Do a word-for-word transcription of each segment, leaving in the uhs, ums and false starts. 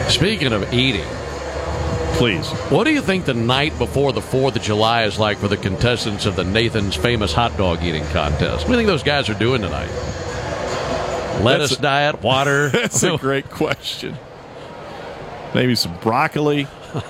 Speaking of eating, please, what do you think the night before the fourth of July is like for the contestants of the Nathan's famous hot dog eating contest? What do you think those guys are doing tonight? Lettuce That's a, diet, water? That's a great question. Maybe some broccoli.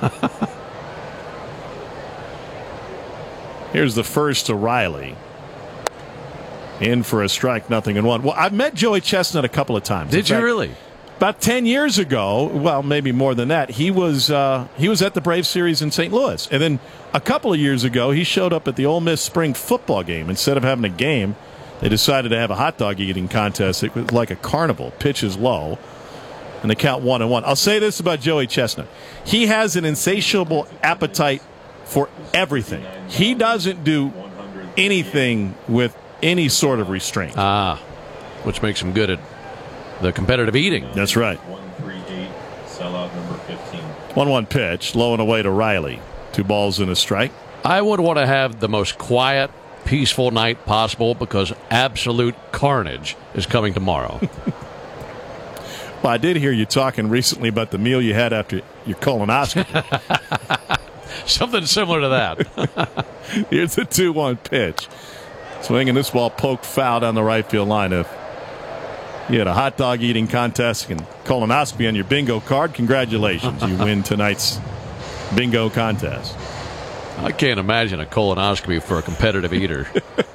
Here's the first to Riley. In for a strike, nothing and one. Well, I've met Joey Chestnut a couple of times. Did you really? About ten years ago, well, maybe more than that, he was uh, he was at the Braves series in Saint Louis. And then a couple of years ago, he showed up at the Ole Miss spring football game. Instead of having a game, they decided to have a hot dog eating contest. It was like a carnival. Pitches low, and they count one and one. I'll say this about Joey Chestnut. He has an insatiable appetite for everything. He doesn't do anything with any sort of restraint. Ah, which makes him good at the competitive eating. That's right. one three eight, sellout number fifteen. one one pitch, low and away to Riley. Two balls and a strike. I would want to have the most quiet, peaceful night possible because absolute carnage is coming tomorrow. Well, I did hear you talking recently about the meal you had after your colonoscopy. Something similar to that. Here's the two one pitch. Swinging this ball poked foul down the right field line. If you had a hot dog eating contest and colonoscopy on your bingo card, congratulations. You win tonight's bingo contest. I can't imagine a colonoscopy for a competitive eater.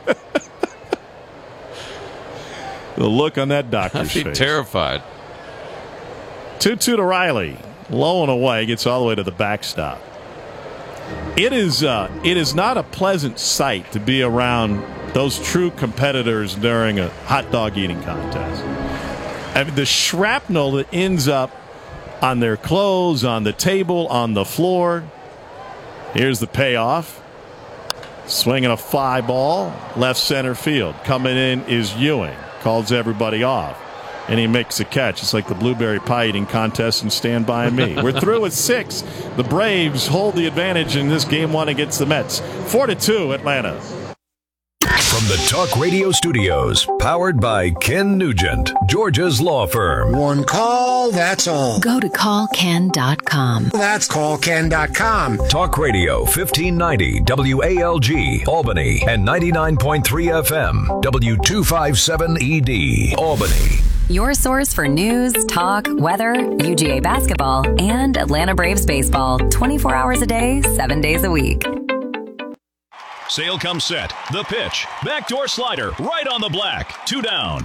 The look on that doctor's I'd be face. terrified. two two to Riley. Low and away. Gets all the way to the backstop. It is, uh, it is not a pleasant sight to be around those true competitors during a hot dog eating contest. I mean, the shrapnel that ends up on their clothes, on the table, on the floor. Here's the payoff. Swinging a fly ball, left center field. Coming in is Ewing. Calls everybody off. And he makes a catch. It's like the blueberry pie eating contest and Stand By Me. We're through at six. The Braves hold the advantage in this game one against the Mets. Four to two, Atlanta. From the Talk Radio studios, powered by Ken Nugent, Georgia's law firm. One call, that's all. Go to call ken dot com. That's call ken dot com. Talk Radio fifteen ninety W A L G, Albany, and ninety-nine point three F M, W two fifty-seven E D, Albany. Your source for news, talk, weather, U G A basketball, and Atlanta Braves baseball. twenty-four hours a day, seven days a week. Sale comes set. The pitch. Backdoor slider. Right on the black. Two down.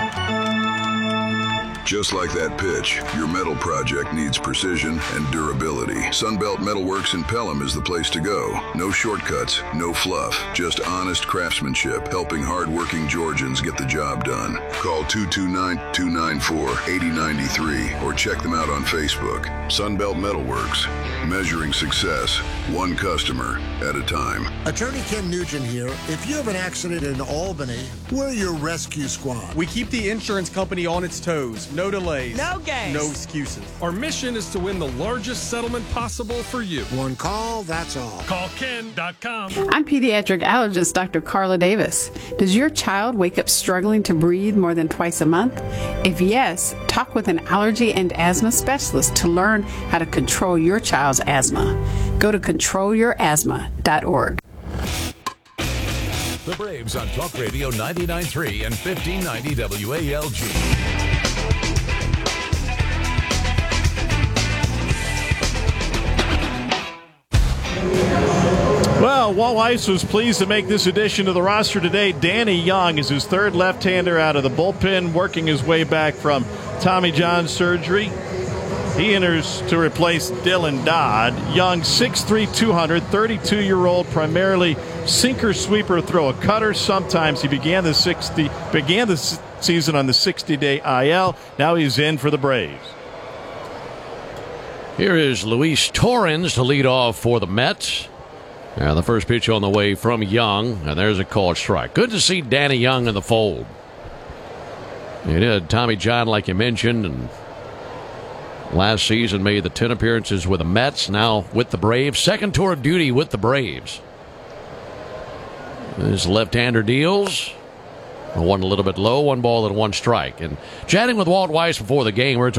Just like that pitch, your metal project needs precision and durability. Sunbelt Metalworks in Pelham is the place to go. No shortcuts, no fluff, just honest craftsmanship, helping hard-working Georgians get the job done. Call two two nine, two nine four, eight zero nine three or check them out on Facebook. Sunbelt Metalworks, measuring success, one customer at a time. Attorney Ken Nugent here. If you have an accident in Albany, we're your rescue squad. We keep the insurance company on its toes. No delays. No games. No excuses. Our mission is to win the largest settlement possible for you. One call, that's all. Call ken dot com. I'm pediatric allergist Doctor Carla Davis. Does your child wake up struggling to breathe more than twice a month? If yes, talk with an allergy and asthma specialist to learn how to control your child's asthma. Go to control your asthma dot org. The Braves on Talk Radio ninety-nine point three and fifteen ninety W A L G. Well, Walt Weiss was pleased to make this addition to the roster today. Danny Young is his third left-hander out of the bullpen, working his way back from Tommy John surgery. He enters to replace Dylan Dodd. Young, six three, two hundred, thirty-two-year-old, primarily sinker, sweeper, throw a cutter. Sometimes he began the sixty began the season on the sixty-day I L. Now he's in for the Braves. Here is Luis Torrens to lead off for the Mets. Now the first pitch on the way from Young, and there's a called strike. Good to see Danny Young in the fold. He did Tommy John, like you mentioned, and last season made the ten appearances with the Mets, now with the Braves. Second tour of duty with the Braves. His left-hander deals. One a little bit low, one ball and one strike. And chatting with Walt Weiss before the game, we we're